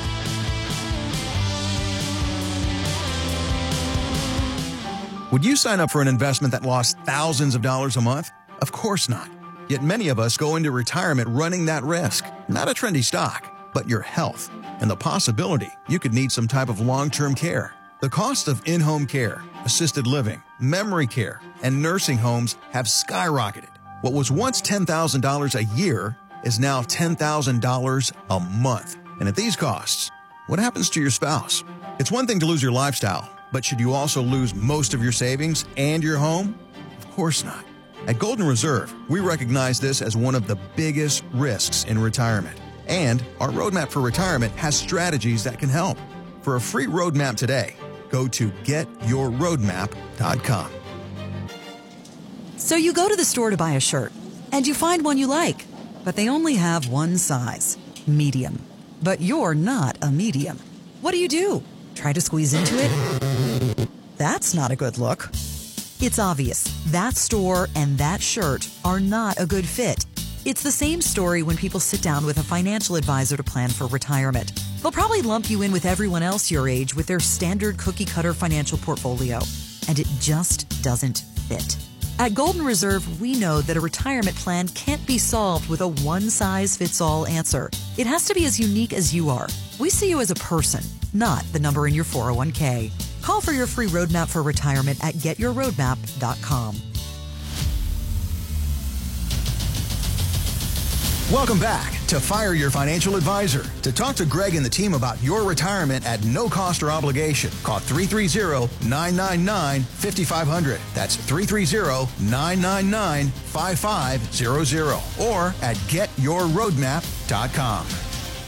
Would you sign up for an investment that lost thousands of dollars a month? Of course not. Yet many of us go into retirement running that risk. Not a trendy stock, but your health and the possibility you could need some type of long-term care. The cost of in-home care, assisted living, memory care, and nursing homes have skyrocketed. What was once $10,000 a year is now $10,000 a month. And at these costs, what happens to your spouse? It's one thing to lose your lifestyle, but should you also lose most of your savings and your home? Of course not. At Golden Reserve, we recognize this as one of the biggest risks in retirement. And our Roadmap for Retirement has strategies that can help. For a free roadmap today, go to getyourroadmap.com. So you go to the store to buy a shirt, and you find one you like, but they only have one size, medium. But you're not a medium. What do? Try to squeeze into it? That's not a good look. It's obvious that store and that shirt are not a good fit. It's the same story when people sit down with a financial advisor to plan for retirement. They'll probably lump you in with everyone else your age with their standard cookie-cutter financial portfolio, and it just doesn't fit. At Golden Reserve, we know that a retirement plan can't be solved with a one-size-fits-all answer. It has to be as unique as you are. We see you as a person, not the number in your 401k. Call for your free roadmap for retirement at getyourroadmap.com. Welcome back to Fire Your Financial Advisor. To talk to Greg and the team about your retirement at no cost or obligation, call 330-999-5500. That's 330-999-5500 or at getyourroadmap.com.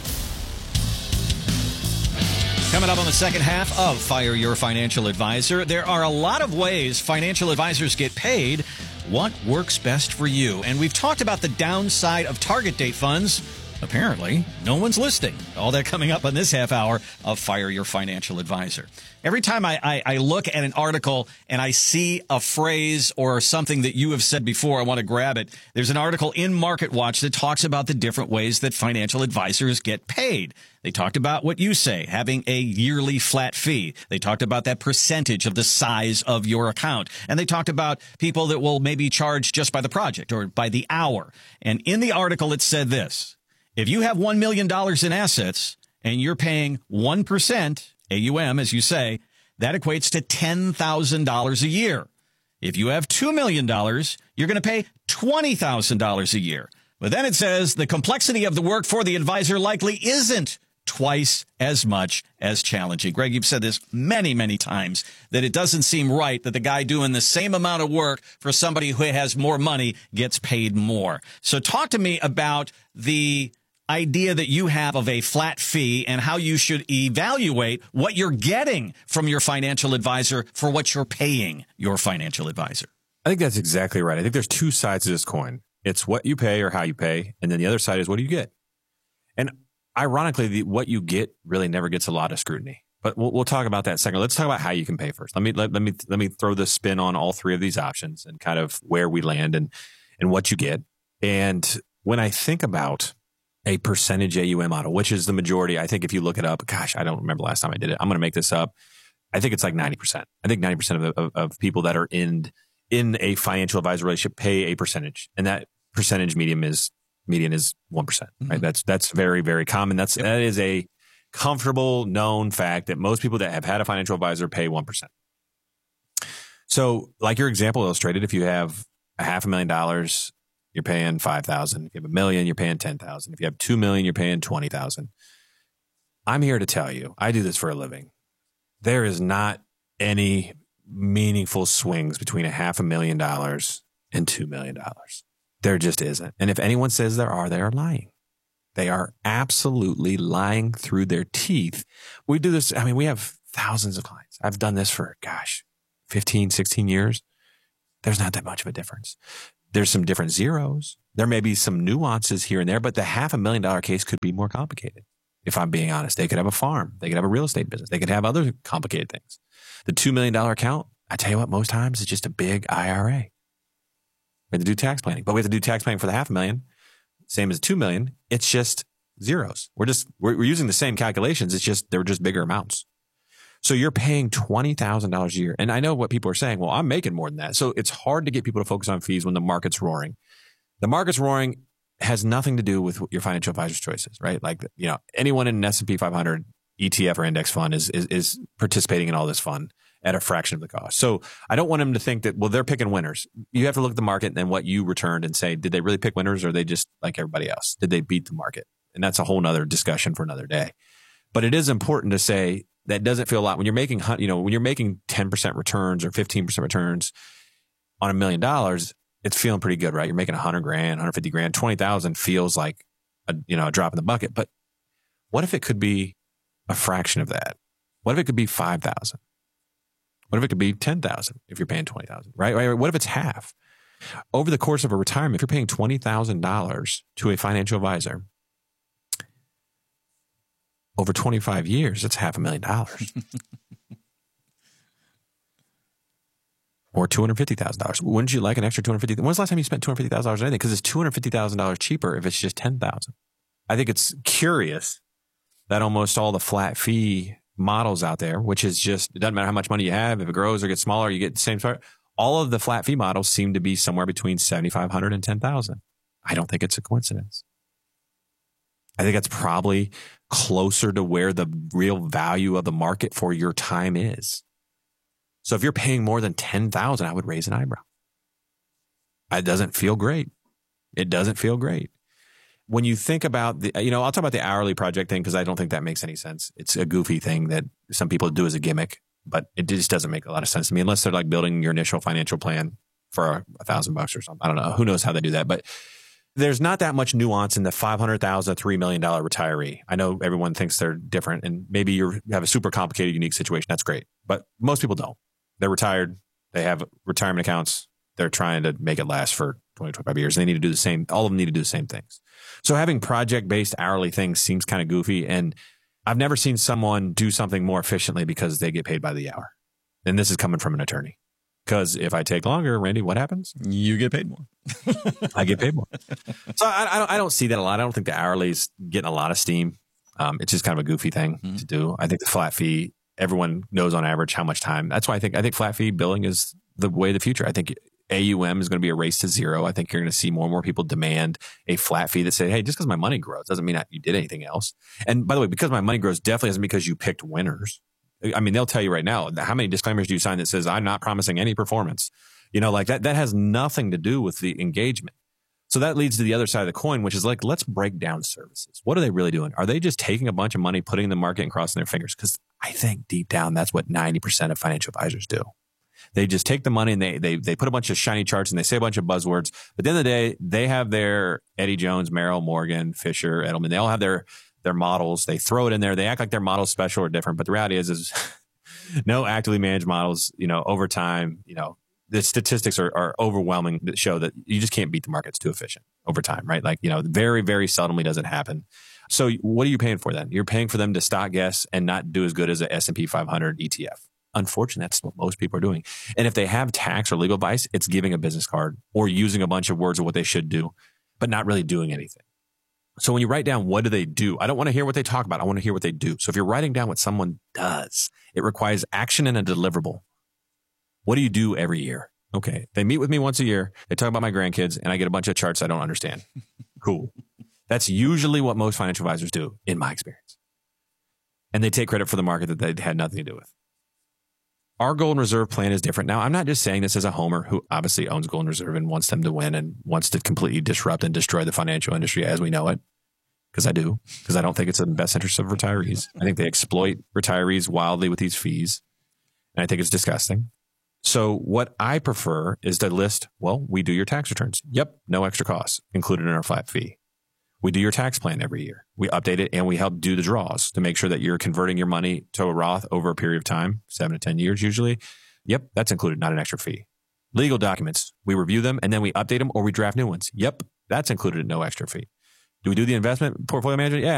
Coming up on the second half of Fire Your Financial Advisor, there are a lot of ways financial advisors get paid. What works best for you? And we've talked about the downside of target date funds. Apparently, no one's listening. All that coming up on this half hour of Fire Your Financial Advisor. Every time I look at an article and I see a phrase or something that you have said before, I want to grab it. There's an article in MarketWatch that talks about the different ways that financial advisors get paid. They talked about what you say, having a yearly flat fee. They talked about that percentage of the size of your account. And they talked about people that will maybe charge just by the project or by the hour. And in the article, it said this: if you have $1 million in assets and you're paying 1%, AUM, as you say, that equates to $10,000 a year. If you have $2 million, you're going to pay $20,000 a year. But then it says the complexity of the work for the advisor likely isn't twice as much as challenging. Greg, you've said this many, many times, that it doesn't seem right that the guy doing the same amount of work for somebody who has more money gets paid more. So talk to me about the idea that you have of a flat fee and how you should evaluate what you're getting from your financial advisor for what you're paying your financial advisor. I think that's exactly right. I think there's two sides to this coin. It's what you pay or how you pay. And then the other side is what do you get? And ironically, what you get really never gets a lot of scrutiny. But we'll talk about that in a second. Let's talk about how you can pay first. Let me throw the spin on all three of these options and kind of where we land and what you get. And when I think about a percentage AUM model, which is the majority, I think if you look it up, gosh, I don't remember last time I did it. I'm going to make this up. I think it's like 90%. I think 90% of people that are in in a financial advisor relationship pay a percentage, and that percentage median is 1%. Right? That's very, very common. That is a comfortable, known fact that most people that have had a financial advisor pay 1%. So, like your example illustrated, if you have $500,000, you're paying $5,000. If you have $1 million, you're paying $10,000. If you have $2 million, you're paying $20,000. I'm here to tell you, I do this for a living. There is not any meaningful swings between $500,000 and $2 million. There just isn't. And if anyone says there are, they are lying. They are absolutely lying through their teeth. We do this. I mean, we have thousands of clients. I've done this for, 15, 16 years. There's not that much of a difference. There's some different zeros. There may be some nuances here and there, but the $500,000 case could be more complicated. If I'm being honest, they could have a farm. They could have a real estate business. They could have other complicated things. The $2 million account, I tell you what, most times it's just a big IRA. We have to do tax planning, but we have to do tax planning for the $500,000. Same as $2 million. It's just zeros. We're using the same calculations. It's just, they're just bigger amounts. So you're paying $20,000 a year. And I know what people are saying. Well, I'm making more than that. So it's hard to get people to focus on fees when the market's roaring. The market's roaring has nothing to do with your financial advisor's choices, right? Like, anyone in an S&P 500 ETF or index fund is participating in all this fun at a fraction of the cost. So I don't want them to think that, well, they're picking winners. You have to look at the market and what you returned and say, did they really pick winners, or are they just like everybody else? Did they beat the market? And that's a whole nother discussion for another day. But it is important to say that doesn't feel a lot when you're making, when you're making 10% returns or 15% returns on $1 million, it's feeling pretty good, right? You're making $100,000, $150,000, $20,000 feels like a drop in the bucket. But what if it could be a fraction of that? What if it could be $5,000? What if it could be $10,000 if you're paying $20,000, right? What if it's half? Over the course of a retirement, if you're paying $20,000 to a financial advisor, over 25 years, that's $500,000. Or $250,000. Wouldn't you like an extra $250,000? When's the last time you spent $250,000 on anything? Because it's $250,000 cheaper if it's just $10,000. I think it's curious that almost all the flat fee models out there, which is just, it doesn't matter how much money you have, if it grows or gets smaller, you get the same start. All of the flat fee models seem to be somewhere between $7,500 and $10,000. I don't think it's a coincidence. I think that's probably closer to where the real value of the market for your time is. So if you're paying more than $10,000, I would raise an eyebrow. It doesn't feel great. It doesn't feel great. When you think about I'll talk about the hourly project thing because I don't think that makes any sense. It's a goofy thing that some people do as a gimmick, but it just doesn't make a lot of sense to me unless they're like building your initial financial plan for $1,000 or something. I don't know. Who knows how they do that? But there's not that much nuance in the $500,000, $3 million retiree. I know everyone thinks they're different, and maybe you have a super complicated, unique situation. That's great. But most people don't. They're retired. They have retirement accounts. They're trying to make it last for 20, 25 years. They need to do the same. All of them need to do the same things. So having project-based hourly things seems kind of goofy. And I've never seen someone do something more efficiently because they get paid by the hour. And this is coming from an attorney. Because if I take longer, Randy, what happens? You get paid more. I get paid more. So I don't see that a lot. I don't think the hourly is getting a lot of steam. It's just kind of a goofy thing to do. I think the flat fee, everyone knows on average how much time. That's why I think flat fee billing is the way of the future. I think AUM is going to be a race to zero. I think you're going to see more and more people demand a flat fee that say, hey, just because my money grows doesn't mean that you did anything else. And by the way, because my money grows definitely isn't because you picked winners. I mean, they'll tell you right now, how many disclaimers do you sign that says, I'm not promising any performance? Like that has nothing to do with the engagement. So that leads to the other side of the coin, which is like, let's break down services. What are they really doing? Are they just taking a bunch of money, putting in the market and crossing their fingers? Because I think deep down, that's what 90% of financial advisors do. They just take the money and they put a bunch of shiny charts and they say a bunch of buzzwords. But at the end of the day, they have their Eddie Jones, Merrill, Morgan, Fisher, Edelman. They all have their models. They throw it in there. They act like their model's special or different. But the reality is no actively managed models, over time, the statistics are overwhelming that show that you just can't beat the market. It's too efficient over time, right? Like, very, very seldomly does it happen. So what are you paying for then? You're paying for them to stock guess and not do as good as an S&P 500 ETF. Unfortunately, that's what most people are doing. And if they have tax or legal advice, it's giving a business card or using a bunch of words of what they should do, but not really doing anything. So when you write down, what do they do? I don't want to hear what they talk about. I want to hear what they do. So if you're writing down what someone does, it requires action and a deliverable. What do you do every year? Okay. They meet with me once a year. They talk about my grandkids, and I get a bunch of charts I don't understand. Cool. That's usually what most financial advisors do, in my experience. And they take credit for the market that they had nothing to do with. Our Golden Reserve plan is different. Now, I'm not just saying this as a homer who obviously owns Golden Reserve and wants them to win and wants to completely disrupt and destroy the financial industry as we know it. Because I do. Because I don't think it's in the best interest of retirees. I think they exploit retirees wildly with these fees. And I think it's disgusting. So what I prefer is to list, well, we do your tax returns. Yep, no extra costs included in our flat fee. We do your tax plan every year. We update it and we help do the draws to make sure that you're converting your money to a Roth over a period of time, 7 to 10 years usually. Yep, that's included, not an extra fee. Legal documents, we review them and then we update them or we draft new ones. Yep, that's included at no extra fee. Do we do the investment portfolio management? Yeah.